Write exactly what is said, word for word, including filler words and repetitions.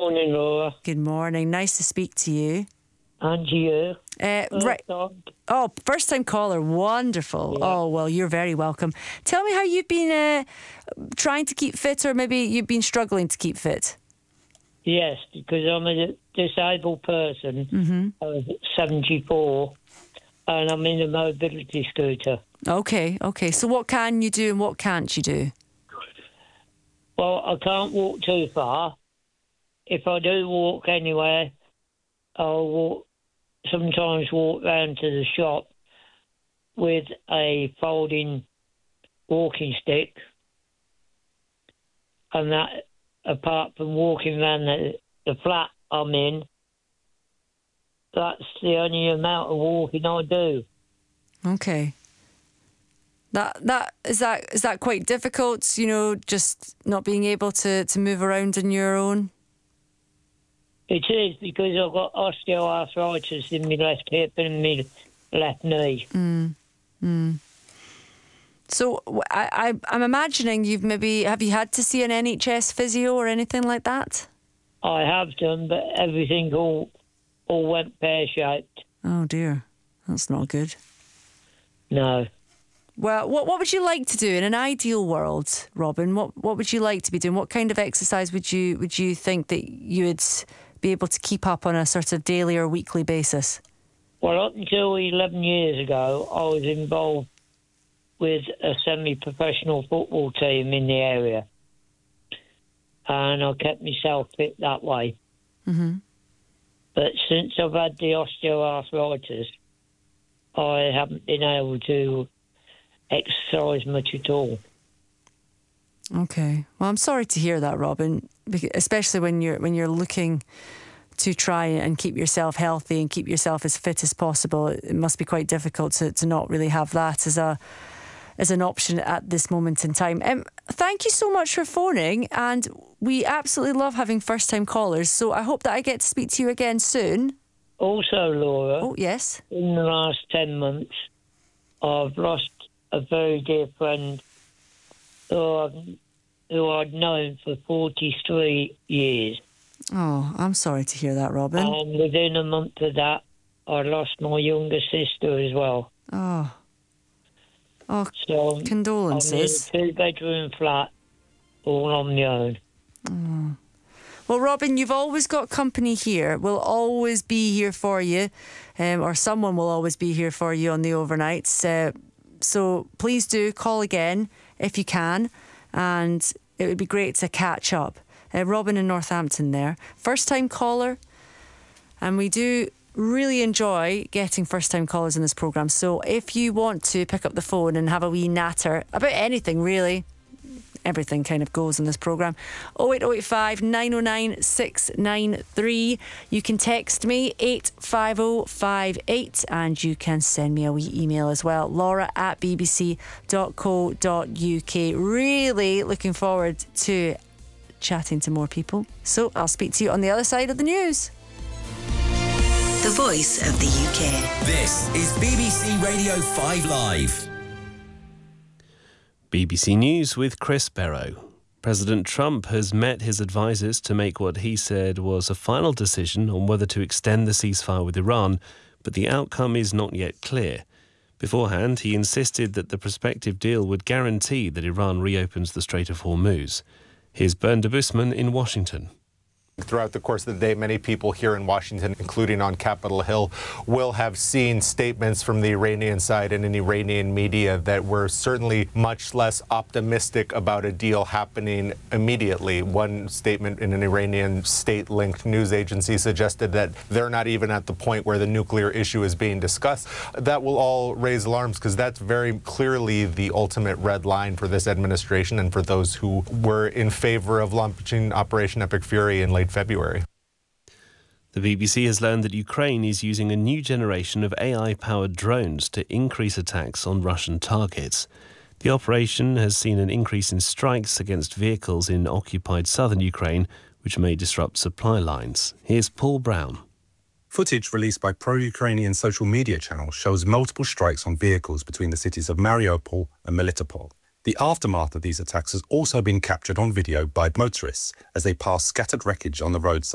morning, Laura. Good morning. Nice to speak to you. And you. Uh, right. Time. Oh, first time caller. Wonderful. Yeah. Oh, well, you're very welcome. Tell me how you've been uh, trying to keep fit, or maybe you've been struggling to keep fit. Yes, because I'm a disabled person. Mm-hmm. I'm seventy-four, and I'm in a mobility scooter. Okay, okay. So what can you do and what can't you do? Well, I can't walk too far. If I do walk anywhere, I'll walk, sometimes walk round to the shop with a folding walking stick. And that, apart from walking around the, the flat I'm in, that's the only amount of walking I do. Okay. That that is that is that quite difficult, you know, just not being able to, to move around on your own? It is, because I've got osteoarthritis in my left hip and my left knee. Mm. Mm. So I, I I'm imagining you've maybe have you had to see an N H S physio or anything like that? I have done, but everything all all went pear-shaped. Oh dear, that's not good. No. Well, what what would you like to do in an ideal world, Robin? What what would you like to be doing? What kind of exercise would you would you think that you would be able to keep up on a sort of daily or weekly basis? Well, up until eleven years ago, I was involved with a semi-professional football team in the area, and I kept myself fit that way. Mm-hmm. But since I've had the osteoarthritis, I haven't been able to exercise much at all. Okay. Well, I'm sorry to hear that, Robin, especially when you're when you're looking to try and keep yourself healthy and keep yourself as fit as possible. It must be quite difficult to, to not really have that as a as an option at this moment in time. Um, thank you so much for phoning, and we absolutely love having first-time callers, so I hope that I get to speak to you again soon. Also, Laura. Oh, yes. In the last ten months, I've lost a very dear friend who I've, who I'd known for forty-three years. Oh, I'm sorry to hear that, Robin. And within a month of that, I lost my younger sister as well. Oh. Oh, so condolences. I'm in a two-bedroom flat, all on my own. Oh. Well, Robin, you've always got company here. We'll always be here for you, um, or someone will always be here for you on the overnights. Uh, so please do call again if you can, and it would be great to catch up. Uh, Robin in Northampton there. First-time caller, and we do really enjoy getting first-time callers in this programme. So if you want to pick up the phone and have a wee natter about anything, really, everything kind of goes in this programme. oh eight oh eight five, nine oh nine, six nine three. You can text me eight five oh five eight, and you can send me a wee email as well, laura at b b c dot co dot u k. Really looking forward to chatting to more people. So I'll speak to you on the other side of the news. The voice of the U K. This is B B C Radio five Live. B B C News with Chris Barrow. President Trump has met his advisers to make what he said was a final decision on whether to extend the ceasefire with Iran, but the outcome is not yet clear. Beforehand, he insisted that the prospective deal would guarantee that Iran reopens the Strait of Hormuz. Here's Bernd de Busman in Washington. Throughout the course of the day, many people here in Washington, including on Capitol Hill, will have seen statements from the Iranian side and in Iranian media that were certainly much less optimistic about a deal happening immediately. One statement in an Iranian state-linked news agency suggested that they're not even at the point where the nuclear issue is being discussed. That will all raise alarms, because that's very clearly the ultimate red line for this administration and for those who were in favor of launching Operation Epic Fury in late February. The B B C has learned that Ukraine is using a new generation of A I-powered drones to increase attacks on Russian targets. The operation has seen an increase in strikes against vehicles in occupied southern Ukraine, which may disrupt supply lines. Here's Paul Brown. Footage released by pro-Ukrainian social media channels shows multiple strikes on vehicles between the cities of Mariupol and Melitopol. The aftermath of these attacks has also been captured on video by motorists as they pass scattered wreckage on the roadside.